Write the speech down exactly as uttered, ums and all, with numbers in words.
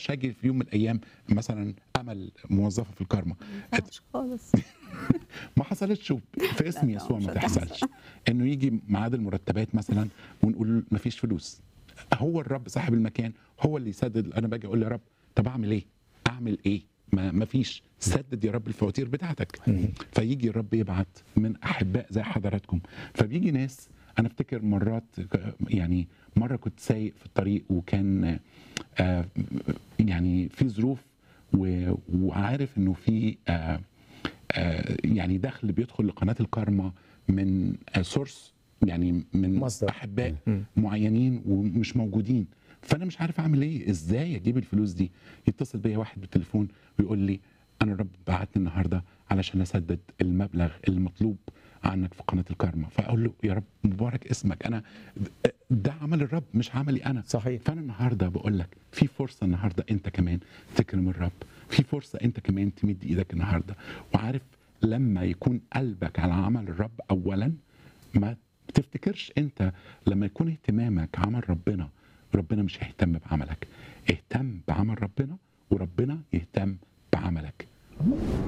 اقدرش اجي في يوم من الايام مثلا امل موظفه في الكارما ما ينفعش خالص. ما حصلتش في لا، اسم لا، يسوع مش ما هتحصل. تحصلش انه يجي ميعاد المرتبات مثلا ونقول ما فيش فلوس. هو الرب صاحب المكان هو اللي يسدد. انا باجي اقول يا رب طب اعمل ايه اعمل ايه ما ما فيش، سدد يا رب الفواتير بتاعتك. فيجي الرب يبعت من احباء زي حضراتكم. فبيجي ناس، انا افتكر مرات يعني مره كنت سايق في الطريق وكان آه يعني في ظروف و- وعارف انه في آه آه يعني دخل بيدخل لقناه الكارما من سورس، يعني من مصدر. احباء مم. معينين ومش موجودين. فانا مش عارف اعمل ايه، ازاي اجيب الفلوس دي. يتصل بيا واحد بالتليفون ويقول لي انا الرب بعتني النهارده علشان اسدد المبلغ المطلوب عنك في قناه الكارما. فاقول له يا رب مبارك اسمك، انا ده عمل الرب مش عملي انا. صحيح. فانا النهارده بقول لك في فرصه النهارده انت كمان تكرم الرب، في فرصه انت كمان تمد ايدك النهارده. وعارف لما يكون قلبك على عمل الرب اولا، ما تفتكرش انت لما يكون اهتمامك عمل ربنا، ربنا مش هيهتم بعملك. اهتم بعمل ربنا وربنا يهتم بعملك.